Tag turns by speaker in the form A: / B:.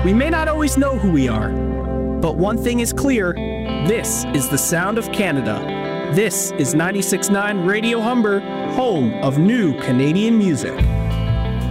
A: We may not always know who we are, but one thing is clear. This is the sound of Canada. This is 96.9 Radio Humber, home of new Canadian music.